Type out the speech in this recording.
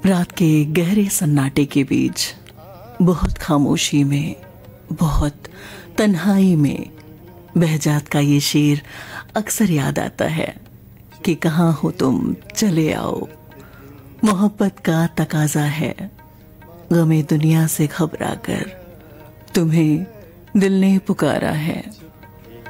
रात के गहरे सन्नाटे के बीच, बहुत खामोशी में, बहुत तन्हाई में बहजात का ये शेर अक्सर याद आता है कि कहाँ हो तुम, चले आओ। मोहब्बत का तकाजा है, गमे दुनिया से घबरा कर तुम्हें दिल ने पुकारा है।